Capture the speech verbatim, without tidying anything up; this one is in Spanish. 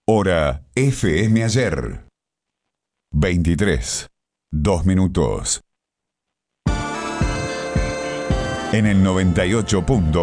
Hora F M Ayer. veintitrés, dos minutos. En el noventa y ocho punto